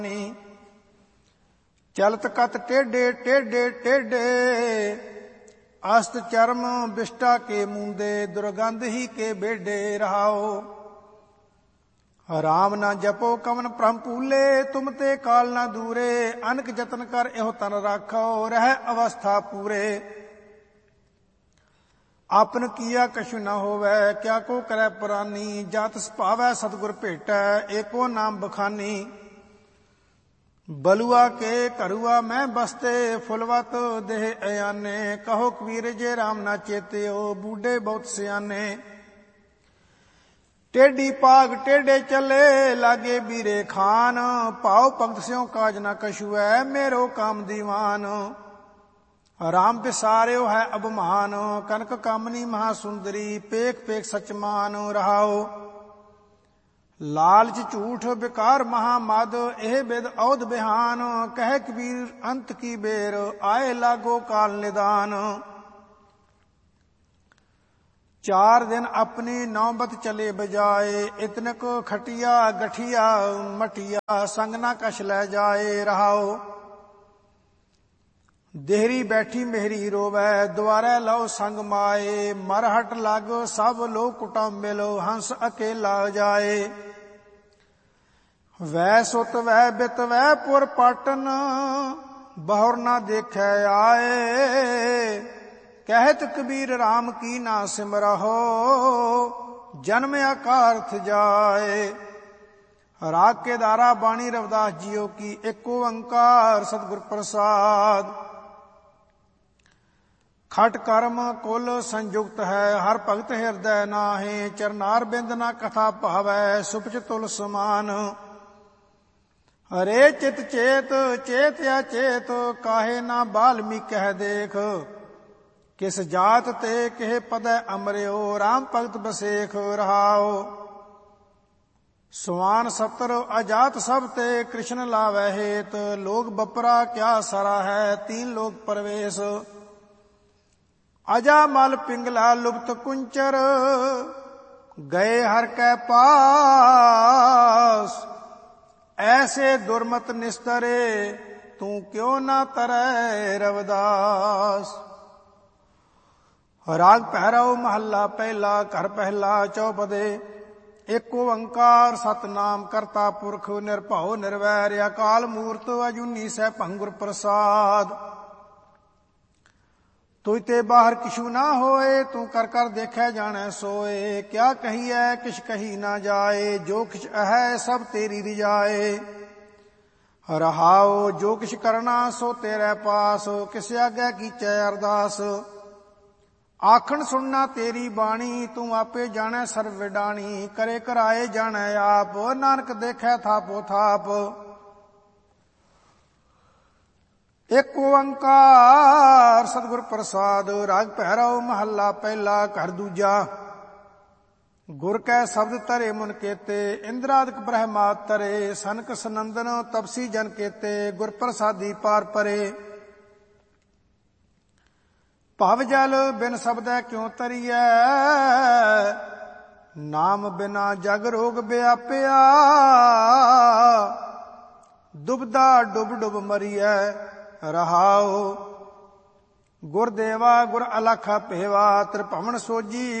चलत कत टेढ़े टेढ़े टेढ़े, अस्त चर्म बिष्टा के मूंदे, दुर्गंध ही के बेडे। रहाओ राम ना जपो कवन भ्रम भूले, तुम ते काल ना दूरे, अनक जतन कर एहो तन राखो, रह अवस्था पूरे। आपन किया कछु न होवै, क्या को करे पुरानी, जात सुभावै सतगुर भेटै, एको नाम बखानी। बलुआ के करुआ मैं बसते, फुलवत देह अयाने, कहो कबीर जे राम ना चेत्यो, बूढ़े बहुत सियाने। टेढ़ी पाग टेढ़े चले, लागे बीरे खान, पाओ पंक्त स्यों काज न कछु है, मेरो काम दीवान। राम बिसार्यो है अबमान, कनक कामनी महासुंदरी, पेख पेख सचमान। रहाओ लालच झूठ बेकार महामद, एह बिद औध बिहान, कह कबीर अंत की बेर, आए लागो काल निदान। 4 दिन अपनी नौबत चले बजाए, इतनक खटिया गठिया मटिया, संग ना कछ लै जाए। रहाओ देहरी बैठी मेहरी रोवै, द्वारे लो संग माए, मरहट लागो सब लो कुटुंब मिलो, हंस अकेला जाए। वै सुत वै बित वै पुर पाटन, बहुर ना देखे आए, कहत कबीर राम की ना सिमरहो, जन्म अकारथ जाए। राग के दारा बाणी रविदास जियो की, एक ओंकार सतगुर प्रसाद। खट कर्म कुल संयुक्त है, हर भगत हृदय नाहे, चरनार बिंद ना कथा भावै, सुपच तुल समान। हरे चित चेत चेत अचेत, काहे ना बाल्मीकि कह देख, किस जात ते केह पदै अमरियो, राम भगत बसेख। रहाओ सुआन सतर अजात सब ते, कृष्ण लावै हेत, लोग बपरा क्या सरा है, 3 लोग प्रवेश। अजा मल पिंगला लुप्त कुंचर, गए हर कै पास, ऐसे दुर्मत निस्तरे, तू क्यों ना तरै रविदास। राग पहराओ महला पहला, घर पहला चौपदे। एक ओंकार सतनाम करता पुरख, निरभਉ निर्वैर, अकाल मूर्त अजूनी सैभं गुर प्रसाद। तुझ ते बाहर किछु ना होए, तू कर कर देखै जानै सोए, क्या कहिए किछ कही ना जाए, जो किछ है सब तेरी रिजाए। रहाओ जो किछ करना सो तेरे पास, किस आगे कीचै अरदास। आखन सुनना तेरी बाणी, तू आपे जानै सर्व विडाणी, करे कराए जानै आप, नानक देखै थापो थाप। एक ओंकार सतगुर प्रसाद। राग भैरव महला पहला, घर दूजा। गुर कै शब्द तरे मुन केते, इंद्रादिक ब्रह्माद तरे, सनक सनंदन तपसी जन केते, गुर प्रसादी पार परे। भव जल बिन शब्दै क्यों तरियै, नाम बिना जग रोग व्यापिया, दुबदा डुब डुब मरियै। रहाओ गुरदेवा गुर अलख पेवा, त्रिभुवन सोजी